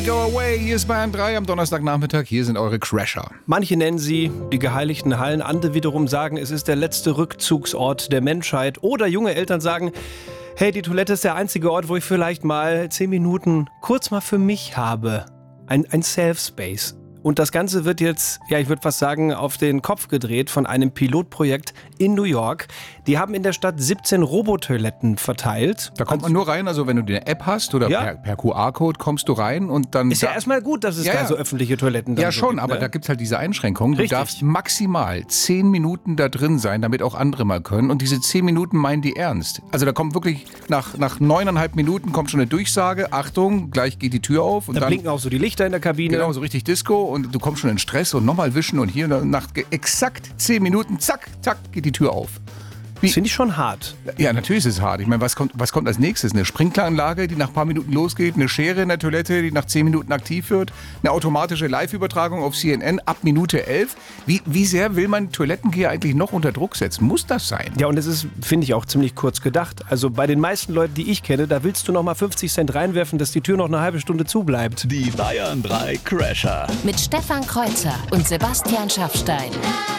Go away, hier ist Bayern 3 am Donnerstagnachmittag. Hier sind eure Crasher. Manche nennen sie die geheiligten Hallen, andere wiederum sagen, es ist der letzte Rückzugsort der Menschheit. Oder junge Eltern sagen, hey, die Toilette ist der einzige Ort, wo ich vielleicht mal 10 Minuten kurz mal für mich habe. Ein Self-Space. Und das Ganze wird jetzt, ja, ich würde fast sagen, auf den Kopf gedreht von einem Pilotprojekt in New York. Die haben in der Stadt 17 Robotoiletten verteilt. Da kommt man nur rein, also wenn du eine App hast oder Ja. per QR-Code kommst du rein und dann... Ist ja erstmal gut, dass es da so öffentliche Toiletten dann Ja, so schon, gibt, aber ne? da gibt es halt diese Einschränkung. Du Richtig. darfst maximal 10 Minuten da drin sein, damit auch andere mal können. Und diese 10 Minuten meinen die ernst. Also da kommt wirklich, nach 9,5 Minuten kommt schon eine Durchsage. Achtung, gleich geht die Tür auf. Und Da dann blinken auch so die Lichter in der Kabine. genau, so richtig Disco und du kommst schon in Stress und nochmal wischen und hier nach exakt 10 Minuten, zack, zack, geht die Tür auf. Das finde ich schon hart. Ja, natürlich ist es hart. Ich meine, was kommt als nächstes? Eine Sprinkleranlage, die nach ein paar Minuten losgeht, eine Schere in der Toilette, die nach 10 Minuten aktiv wird, eine automatische Live-Übertragung auf CNN ab Minute 11. Wie sehr will man Toilettengeher eigentlich noch unter Druck setzen? Muss das sein? Ja, und es ist, finde ich, auch ziemlich kurz gedacht. Also bei den meisten Leuten, die ich kenne, da willst du noch mal 50 Cent reinwerfen, dass die Tür noch eine halbe Stunde zubleibt. Die Bayern 3 Crasher. Mit Stefan Kreuzer und Sebastian Schaffstein.